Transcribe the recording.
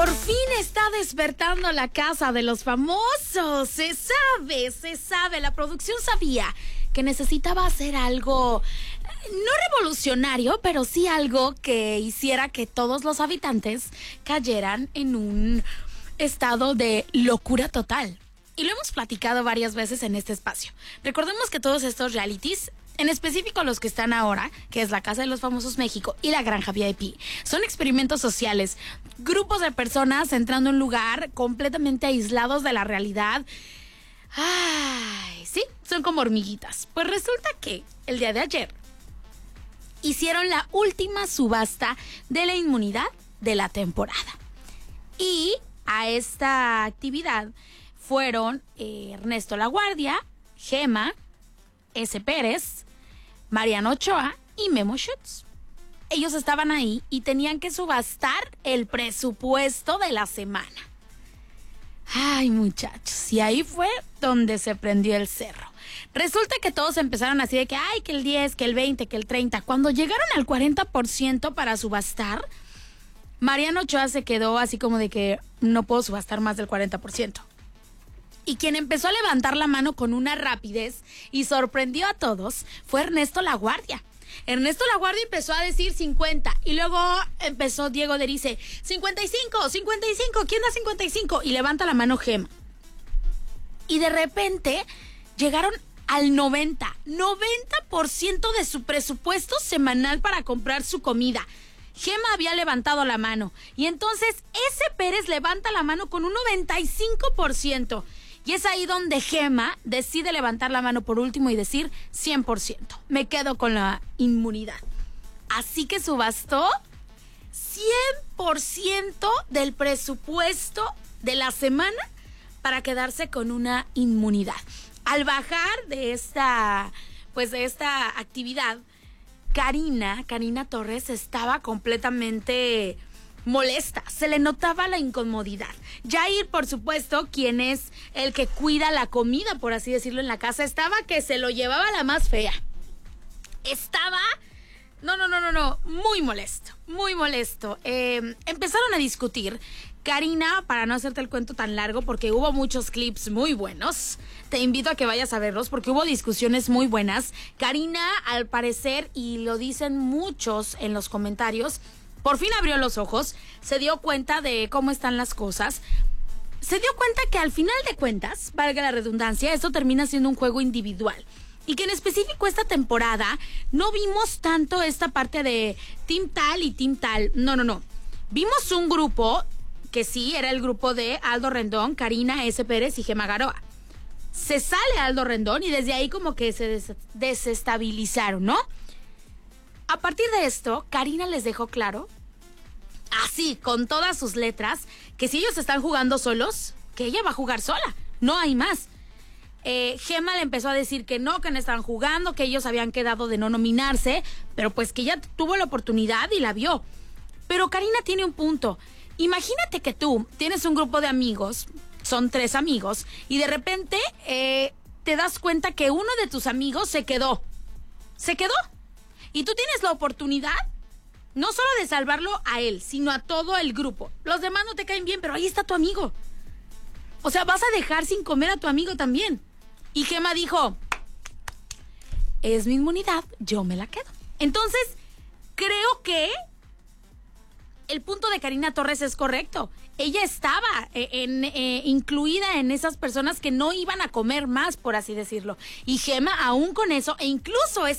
Por fin está despertando la casa de los famosos. Se sabe. La producción sabía que necesitaba hacer algo, no revolucionario, pero sí algo que hiciera que todos los habitantes cayeran en un estado de locura total. Y lo hemos platicado varias veces en este espacio. Recordemos que todos estos realities, en específico los que están ahora, que es la Casa de los Famosos México y la Granja VIP, son experimentos sociales, grupos de personas entrando en un lugar completamente aislados de la realidad. Ay, sí, son como hormiguitas. Pues resulta que el día de ayer hicieron la última subasta de la inmunidad de la temporada. Y a esta actividad fueron Ernesto Laguardia, Gema, S. Pérez, Mariano Ochoa y Memo Schutz. Ellos estaban ahí y tenían que subastar el presupuesto de la semana. Ay, muchachos, y ahí fue donde se prendió el cerro. Resulta que todos empezaron así de que, ay, que el 10, que el 20, que el 30. Cuando llegaron al 40% para subastar, Mariano Ochoa se quedó así como de que no puedo subastar más del 40%. Y quien empezó a levantar la mano con una rapidez y sorprendió a todos fue Ernesto Laguardia. Ernesto Laguardia empezó a decir 50 y luego empezó Diego Derice, 55, ¿quién da 55? Y levanta la mano Gema. Y de repente llegaron al 90% de su presupuesto semanal para comprar su comida. Gema había levantado la mano y entonces ese Pérez levanta la mano con un 95%. Y es ahí donde Gema decide levantar la mano por último y decir 100%. Me quedo con la inmunidad. Así que subastó 100% del presupuesto de la semana para quedarse con una inmunidad. Al bajar de esta actividad, Karina Torres estaba completamente molesta, se le notaba la incomodidad. Jair, por supuesto, quien es el que cuida la comida, por así decirlo, en la casa, estaba que se lo llevaba la más fea. Estaba, muy molesto. Empezaron a discutir. Karina, para no hacerte el cuento tan largo, porque hubo muchos clips muy buenos, te invito a que vayas a verlos porque hubo discusiones muy buenas. Karina, al parecer, y lo dicen muchos en los comentarios, por fin abrió los ojos, se dio cuenta de cómo están las cosas, se dio cuenta que al final de cuentas, valga la redundancia, esto termina siendo un juego individual. Y que en específico esta temporada no vimos tanto esta parte de team tal y team tal. No. Vimos un grupo que sí, era el grupo de Aldo Rendón, Karina, S. Pérez y Gema Garoa. Se sale Aldo Rendón y desde ahí como que se desestabilizaron, ¿no? A partir de esto, Karina les dejó claro, así, con todas sus letras, que si ellos están jugando solos, que ella va a jugar sola, no hay más. Gema le empezó a decir que no estaban jugando, que ellos habían quedado de no nominarse, pero pues que ella tuvo la oportunidad y la vio. Pero Karina tiene un punto. Imagínate que tú tienes un grupo de amigos, son 3 amigos, y de repente te das cuenta que uno de tus amigos se quedó. Y tú tienes la oportunidad no solo de salvarlo a él, sino a todo el grupo. Los demás no te caen bien, pero ahí está tu amigo. O sea, vas a dejar sin comer a tu amigo también. Y Gema dijo, es mi inmunidad, yo me la quedo. Entonces, creo que el punto de Karina Torres es correcto. Ella estaba incluida en esas personas que no iban a comer más, por así decirlo. Y Gema, aún con eso, e incluso